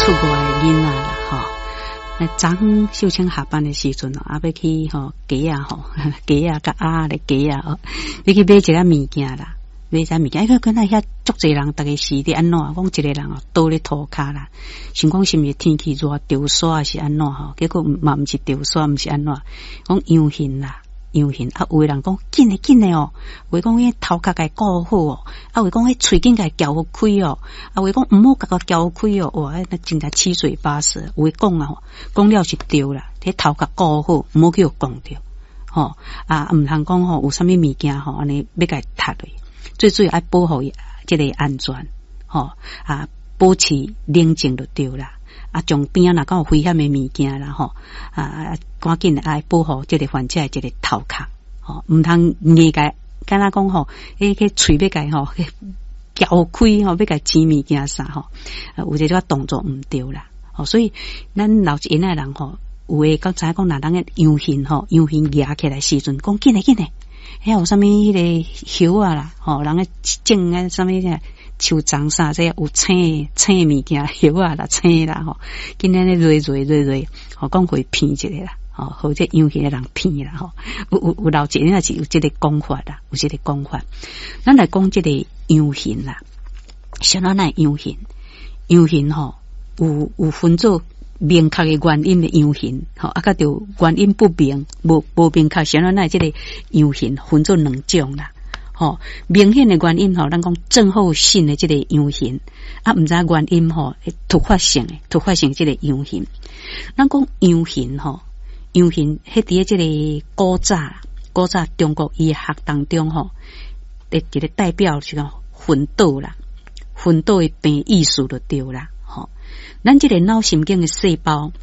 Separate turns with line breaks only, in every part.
出国的囡仔啦，昨秀清下班的时阵要去鸡啊鸡啊甲鸭的鸡啊要去买一个物件啦，买一物件，跟那遐足侪人，大家是伫安怎？讲一个人倒咧涂骹啦，想讲是毋是天气热丢沙是安怎结果嘛毋是丢沙，毋是安怎？讲羊hình啦。羊hình有的人讲紧诶有的讲迄头壳该顾好有的讲迄喙紧该撬开有的讲毋好甲撬开哇，那真正七嘴八舌。有的讲讲了是对啦，迄头壳顾好，毋好叫讲着毋通讲有啥物物件安尼要甲踢落，最主要爱保护即个安全保持冷静就对啦。从边若敢有危险的物件啦赶紧来保护即个患者即个头壳毋通硬甲敢若讲迄个喙要甲撬开要甲挤物件啥有这个动作毋对啦所以咱老一辈人有诶刚才讲若人诶羊hình羊hình举起来时阵讲紧诶遐有啥物迄个叶啊啦人诶种诶啥物树长啥这有青物件叶啊啦青啦今天咧瑞讲会骗一个啦或者羊hình诶人骗啦有老一辈是有这个讲法啦，有这个讲法。咱来讲这个羊hình啦，像咱那羊hình有分做明确的原因的羊hình甲着原因不明无明确，像咱那这个羊hình分做两种啦。明显的原因咱讲症候性的这个羊hình毋知原因突发性这个羊hình。咱讲羊hình羊hình迄伫这个古早中国医学当中一个代表是讲昏倒啦，昏倒的病意思就对啦咱这个脑神经的细胞，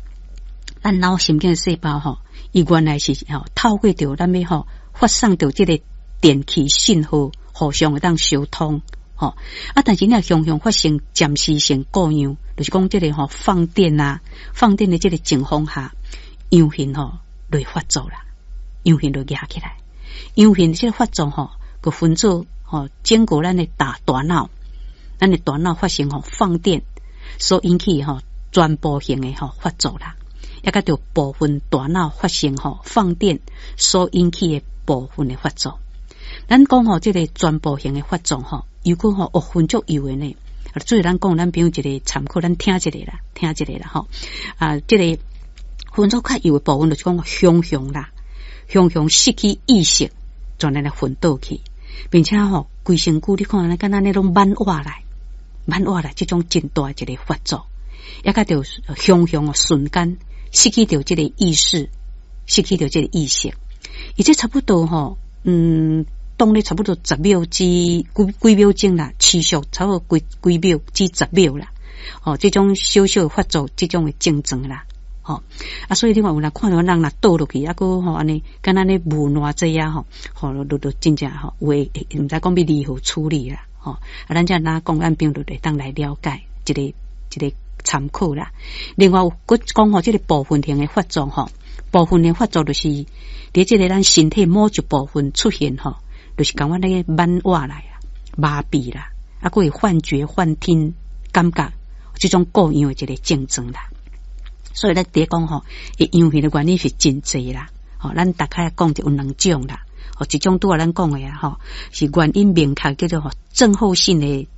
伊原来是透过着咱要发送着这个电气信号，互相会当相通但是呢常常发生暂时性故障，就是讲这个放电的这个情况下，羊hình就发作啦，羊hình就举起来。羊hình这个发作就分做经过咱的大脑发生放电所引起全部性的发作啦，也甲着部分大脑发生放电所引起的部分的发作。咱讲这个全部性的发作如果分足有的呢，所以咱讲咱比如一个参考，咱听一个啦这个分足较有的部分就是讲熊熊失去意识，转来昏倒去，并且规身躯你看咱敢若那种慢活来这种真大一个发作，也甲着熊瞬间失去着这个意识，伊这差不多当咧差不多10秒至几秒钟啦，持续差不多几秒至10秒啦这种小小发作，这种的症状啦所以你看有人看到人若倒落去个安尼敢若咧无偌济就真正有诶毋知讲要如何处理啦咱这哪讲咱病毒会当来了解一个参考啦。另外有讲这个部分性的发作部分的发作就是伫这个咱身体某一部分出现就是感觉那个慢活来麻痹啦还会幻觉幻听感觉这种各样的一个症状啦。所以咱第一讲羊hình的原因是真济啦咱大概讲就有两种啦一种拄仔咱讲的是原因明确叫做症候性的